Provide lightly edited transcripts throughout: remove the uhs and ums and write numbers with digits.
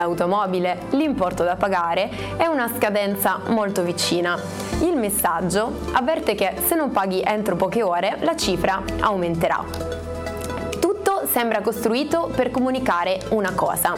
Automobile, l'importo da pagare è una scadenza molto vicina. Il messaggio avverte che se non paghi entro poche ore la cifra aumenterà. Tutto sembra costruito per comunicare una cosa: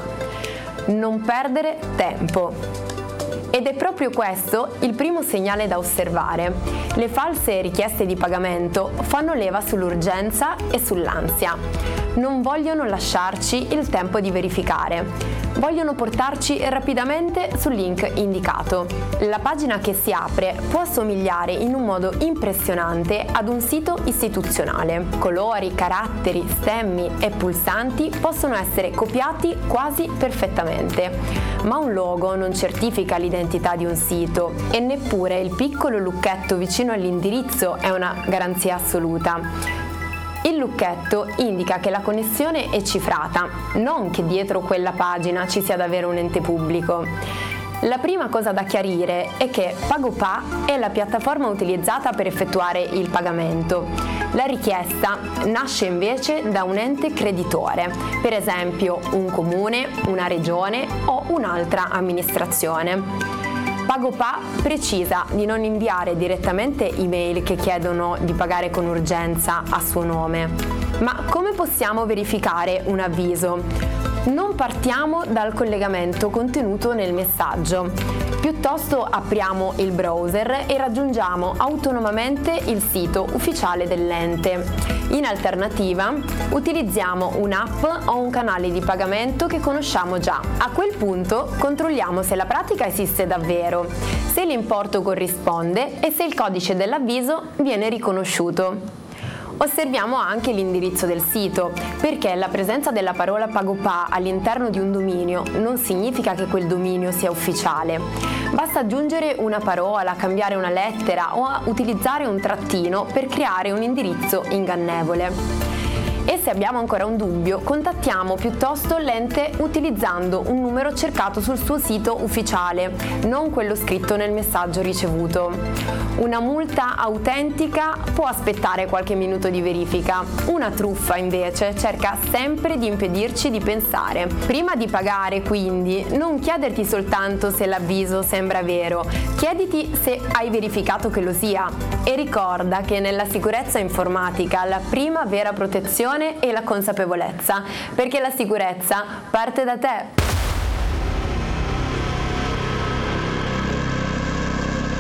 non perdere tempo. Ed è proprio questo il primo segnale da osservare. Le false richieste di pagamento fanno leva sull'urgenza e sull'ansia. Non vogliono lasciarci il tempo di verificare. Vogliono portarci rapidamente sul link indicato. La pagina che si apre può assomigliare in un modo impressionante ad un sito istituzionale. Colori, caratteri, stemmi e pulsanti possono essere copiati quasi perfettamente, ma un logo non certifica l'identità di un sito e neppure il piccolo lucchetto vicino all'indirizzo è una garanzia assoluta. Il lucchetto indica che la connessione è cifrata, non che dietro quella pagina ci sia davvero un ente pubblico. La prima cosa da chiarire è che PagoPA è la piattaforma utilizzata per effettuare il pagamento. La richiesta nasce invece da un ente creditore, per esempio un comune, una regione o un'altra amministrazione. PagoPA precisa di non inviare direttamente email che chiedono di pagare con urgenza a suo nome. Ma come possiamo verificare un avviso? Non partiamo dal collegamento contenuto nel messaggio. Piuttosto apriamo il browser e raggiungiamo autonomamente il sito ufficiale dell'ente. In alternativa, utilizziamo un'app o un canale di pagamento che conosciamo già. A quel punto controlliamo se la pratica esiste davvero, se l'importo corrisponde e se il codice dell'avviso viene riconosciuto. Osserviamo anche l'indirizzo del sito, perché la presenza della parola PagoPA all'interno di un dominio non significa che quel dominio sia ufficiale. Basta aggiungere una parola, cambiare una lettera o utilizzare un trattino per creare un indirizzo ingannevole. E se abbiamo ancora un dubbio, contattiamo piuttosto l'ente utilizzando un numero cercato sul suo sito ufficiale, non quello scritto nel messaggio ricevuto. Una multa autentica può aspettare qualche minuto di verifica. Una truffa, invece, cerca sempre di impedirci di pensare. Prima di pagare, quindi, non chiederti soltanto se l'avviso sembra vero, chiediti se hai verificato che lo sia. E ricorda che nella sicurezza informatica la prima vera protezione è la consapevolezza, perché la sicurezza parte da te.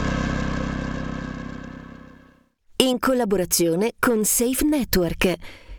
In collaborazione con Safe Network,